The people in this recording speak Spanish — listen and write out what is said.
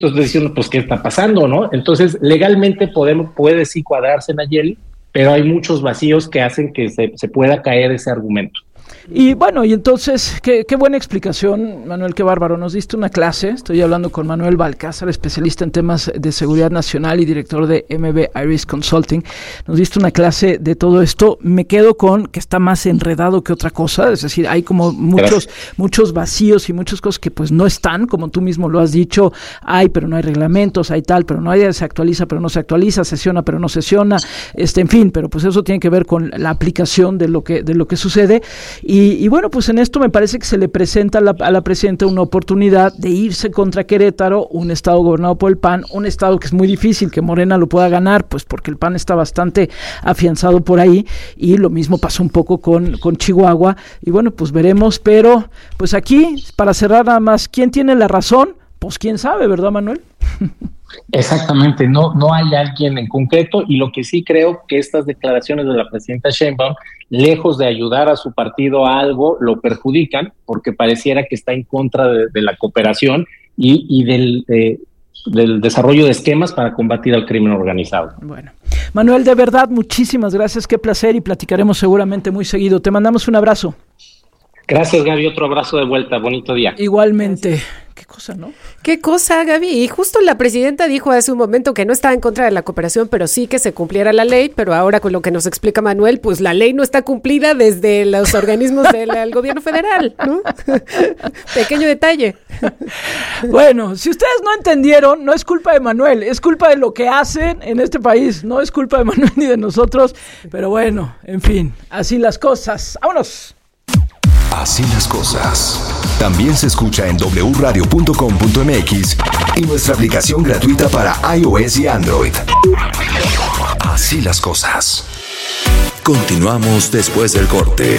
Entonces decimos, pues, ¿qué está pasando, no? Entonces, legalmente puede sí cuadrarse, Nayeli, pero hay muchos vacíos que hacen que se pueda caer ese argumento. Y bueno, y entonces, qué buena explicación, Manuel, qué bárbaro. Nos diste una clase, estoy hablando con Manuel Balcázar, especialista en temas de seguridad nacional y director de MB Iris Consulting. Nos diste una clase de todo esto. Me quedo con que está más enredado que otra cosa, es decir, hay como muchos vacíos y muchas cosas que pues no están, como tú mismo lo has dicho, hay, pero no hay reglamentos, hay tal, pero no hay, se actualiza, pero no se actualiza, sesiona, pero no sesiona, en fin, pero pues eso tiene que ver con la aplicación de lo que sucede. Y bueno, pues en esto me parece que se le presenta a la presidenta una oportunidad de irse contra Querétaro, un estado gobernado por el PAN, un estado que es muy difícil que Morena lo pueda ganar, pues porque el PAN está bastante afianzado por ahí, y lo mismo pasó un poco con Chihuahua, y bueno, pues veremos, pero pues aquí, para cerrar nada más, ¿quién tiene la razón? Pues quién sabe, ¿verdad, Manuel? Exactamente, no hay alguien en concreto, y lo que sí creo que estas declaraciones de la presidenta Sheinbaum, lejos de ayudar a su partido a algo, lo perjudican, porque pareciera que está en contra de la cooperación y del desarrollo de esquemas para combatir al crimen organizado. Bueno, Manuel, de verdad, muchísimas gracias, qué placer, y platicaremos seguramente muy seguido. Te mandamos un abrazo. Gracias, Gaby, otro abrazo de vuelta, bonito día. Igualmente. Gracias. Qué cosa, ¿no? Qué cosa, Gaby. Y justo la presidenta dijo hace un momento que no estaba en contra de la cooperación, pero sí que se cumpliera la ley, pero ahora con lo que nos explica Manuel, pues la ley no está cumplida desde los organismos del gobierno federal, ¿no? Pequeño detalle. Bueno, si ustedes no entendieron, no es culpa de Manuel, es culpa de lo que hacen en este país, no es culpa de Manuel ni de nosotros, pero bueno, en fin, así las cosas. ¡Vámonos! Así las cosas. También se escucha en wradio.com.mx y nuestra aplicación gratuita para iOS y Android. Así las cosas. Continuamos después del corte.